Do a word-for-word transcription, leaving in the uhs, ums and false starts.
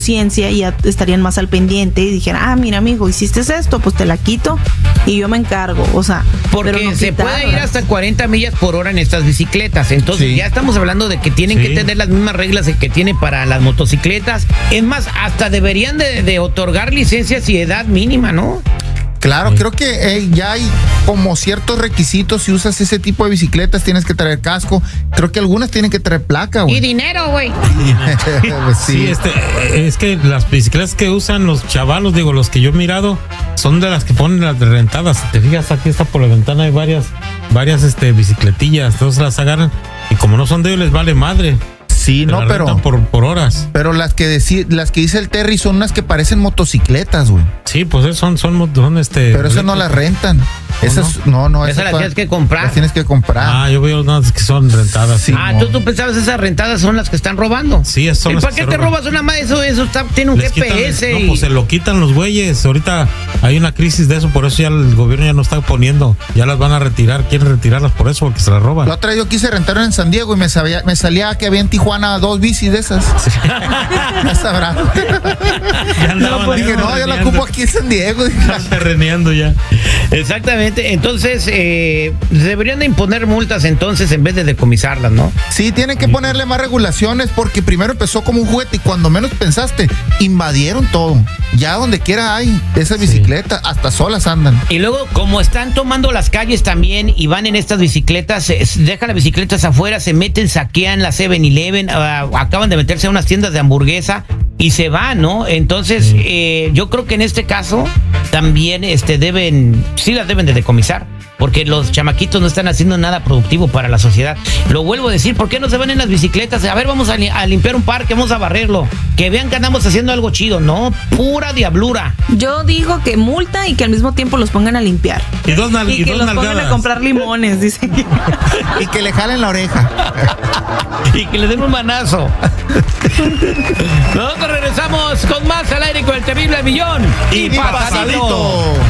ciencia y ya estarían más al pendiente y dijeran, ah, mira amigo, hiciste esto, pues te la quito y yo me encargo, o sea, porque pero no se quitarlas. puede ir hasta cuarenta millas por hora en estas bicicletas, entonces Sí. ya estamos hablando de que tienen Sí. que tener las mismas reglas que tiene para las motocicletas, es más, hasta deberían de, de otorgar licencias y edad mínima, ¿no? Claro, Sí. creo que eh, ya hay como ciertos requisitos. Si usas ese tipo de bicicletas, tienes que traer casco. Creo que algunas tienen que traer placa, Y güey. dinero, güey. Pues sí. Sí, este, es que las bicicletas que usan los chavalos, digo, los que yo he mirado, son de las que ponen las de rentadas. Si te fijas, aquí está por la ventana, hay varias, varias este, bicicletillas, entonces las agarran y como no son de ellos, les vale madre. Sí, Se no, las pero, rentan por, por horas. pero las que deci- las que dice el Terry son unas que parecen motocicletas, güey. Sí, pues son, son, son, son este. Pero esas no las rentan. Esas, no, no, Esas las pa- tienes que comprar. Las tienes que comprar. Ah, yo veo unas que son rentadas. Sí. Ah, ¿tú, tú pensabas esas rentadas son las que están robando. Sí, esas son ¿Y las para que qué se te roban. robas una más? Eso, eso está, tiene un Les G P S. quitan- y- no, pues se lo quitan los güeyes. Ahorita hay una crisis de eso, por eso ya el gobierno ya no está poniendo. Ya las van a retirar, quieren retirarlas por eso, porque se las roban. La otra vez yo quise rentar una en San Diego y me, sabía, me salía que había en Tijuana dos bicis de esas. Ya sabrás. Ya andaban ahí Dije, no, yo la terreneando. ocupo aquí en San Diego. Dije, Están terreneando ya. Exactamente. Entonces, eh, deberían de imponer multas entonces en vez de decomisarlas, ¿no? sí, tienen que ponerle más regulaciones porque primero empezó como un juguete y cuando menos pensaste, invadieron todo. Ya donde quiera hay esas Sí. bicicletas, hasta solas andan. Y luego, como están tomando las calles también y van en estas bicicletas, se- se dejan las bicicletas afuera, se meten, saquean la seven eleven, ah, acaban de meterse a unas tiendas de hamburguesa y se van, ¿no? Entonces, Sí. eh, yo creo que en este caso también este, deben, sí las deben de decomisar. Porque los chamaquitos no están haciendo nada productivo para la sociedad. Lo vuelvo a decir, ¿por qué no se van en las bicicletas? A ver, vamos a, li- a limpiar un parque, vamos a barrerlo. Que vean que andamos haciendo algo chido. No, pura diablura. Yo digo que multa y que al mismo tiempo los pongan a limpiar. Y dos, nal- Y y que dos los pongan nalgadas. a comprar limones, dicen. Y que le jalen la oreja. Y que le den un manazo. Nosotros regresamos con más al aire con el terrible millón. Y pasadito.